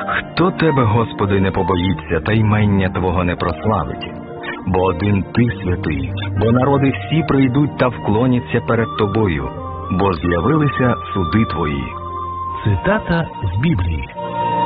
Хто тебе, Господи, не побоїться, та ймення Твого не прославить? Бо один Ти святий, бо народи всі прийдуть та вклоняться перед Тобою, бо з'явилися суди Твої. Цитата з Біблії.